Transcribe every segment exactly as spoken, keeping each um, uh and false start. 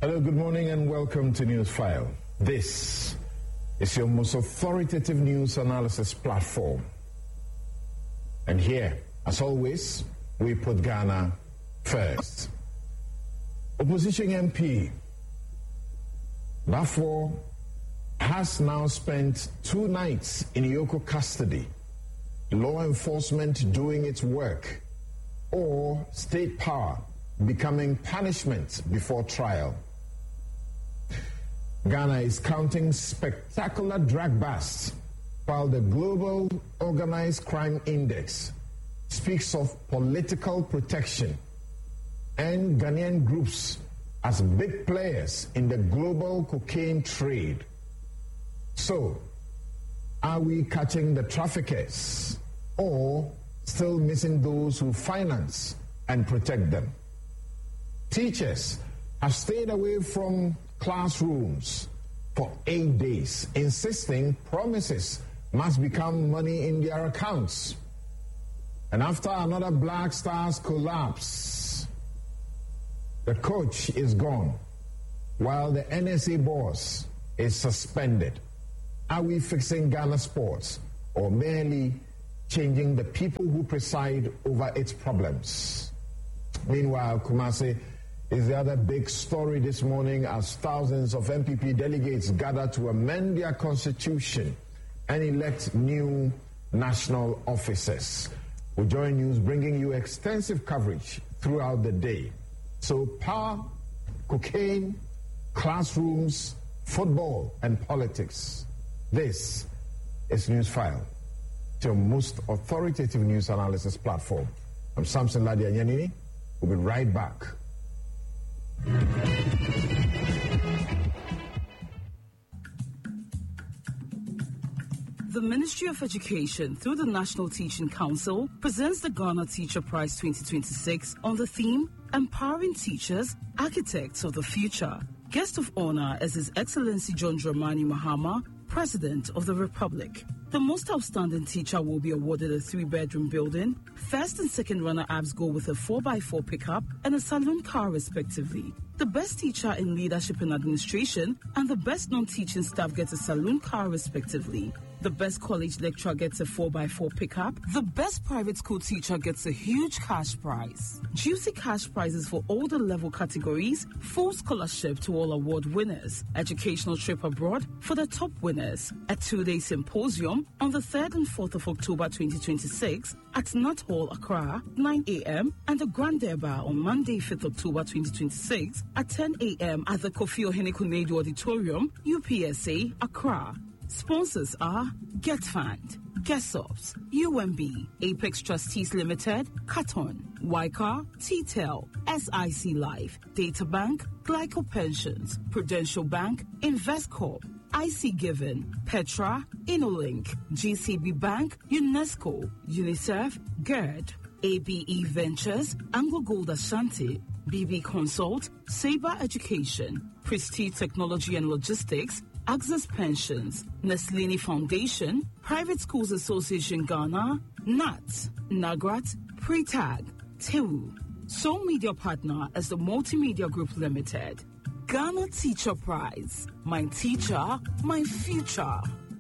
Hello, good morning and welcome to Newsfile. This is your most authoritative news analysis platform. And here, as always, we put Ghana first. Opposition M P Bafo has now spent two nights in Yoko custody, law enforcement doing its work, or state power becoming punishment before trial. Ghana is counting spectacular drug busts, while the Global Organized Crime Index speaks of political protection and Ghanaian groups as big players in the global cocaine trade. So, are we catching the traffickers or still missing those who finance and protect them? Teachers have stayed away from classrooms for eight days, insisting promises must become money in their accounts. And after another Black Stars collapse, the coach is gone, while the N S A boss is suspended. Are we fixing Ghana sports or merely changing the people who preside over its problems? Meanwhile, Kumasi is the other big story this morning as thousands of M P P delegates gather to amend their constitution and elect new national officers. We join news bringing you extensive coverage throughout the day. So power, cocaine, classrooms, football, and politics. This is Newsfile, your most authoritative news analysis platform. I'm Samson Ladia Nyanini. We'll be right back. The Ministry of Education, through the National Teaching Council, presents the Ghana Teacher Prize twenty twenty-six on the theme, Empowering Teachers, Architects of the Future. Guest of honor is His Excellency John Dramani Mahama, President of the Republic. The most outstanding teacher will be awarded a three-bedroom building. First and second runner-ups go with a four by four pickup and a saloon car, respectively. The best teacher in leadership and administration and the best non-teaching staff gets a saloon car, respectively. The best college lecturer gets a four by four pickup. The best private school teacher gets a huge cash prize. Juicy cash prizes for all the level categories. Full scholarship to all award winners. Educational trip abroad for the top winners. A two-day symposium on the third and fourth of October twenty twenty-six at Nut Hall, Accra, nine a.m. and the Grand Deba on Monday, fifth of October twenty twenty-six at ten a.m. at the Kofi Ohene Auditorium, U P S A, Accra. Sponsors are GetFund, GetSops, U M B, Apex Trustees Limited, Caton, Wycar, T-Tel, S I C Life, Databank, Glyco Pensions, Prudential Bank, Investcorp, I C Given, Petra, InnoLink, G C B Bank, UNESCO, UNICEF, GERD, A B E Ventures, Anglo Gold Ashanti, B B Consult, Sabre Education, Prestige Technology and Logistics, Access Pensions, Neslini Foundation, Private Schools Association Ghana, N A T, Nagrat, Pretag, Tewu. Sole Media Partner is the Multimedia Group Limited. Ghana Teacher Prize. My teacher, my future.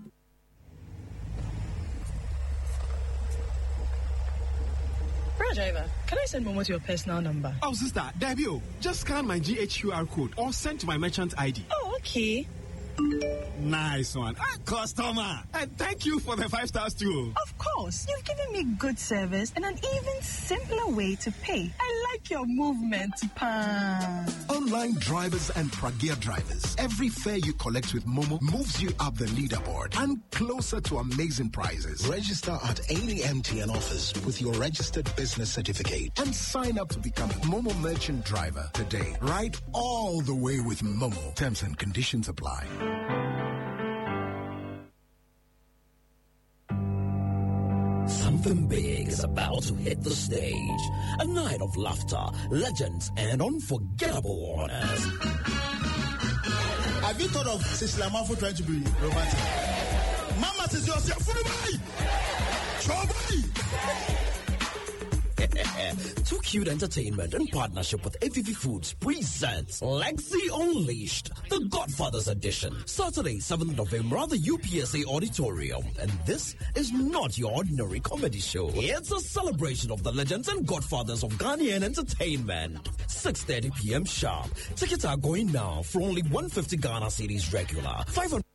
Driver, can I send Momo to your personal number? Oh, sister, Dabio, just scan my G H Q R code or send to my merchant I D. Oh, okay. Nice one. Ah, customer. And thank you for the five stars too. Of course. You've given me good service and an even simpler way to pay. I like your movement, Pan. Online drivers and Pragya drivers. Every fare you collect with Momo moves you up the leaderboard and closer to amazing prizes. Register at any M T N office with your registered business certificate and sign up to become a Momo merchant driver today. Ride all the way with Momo. Terms and conditions apply. Something big is about to hit the stage. A night of laughter, legends, and unforgettable honors. Have you thought of Cecilia Malfoy trying to be romantic? Mama says you're Too Cute Entertainment in partnership with A V V Foods presents Lexi Unleashed, the Godfathers edition, Saturday, seventh of November at the U P S A Auditorium. And this is not your ordinary comedy show. It's a celebration of the legends and godfathers of Ghanaian entertainment. six thirty p.m. sharp. Tickets are going now for only one hundred fifty Ghana cedis regular, five hundred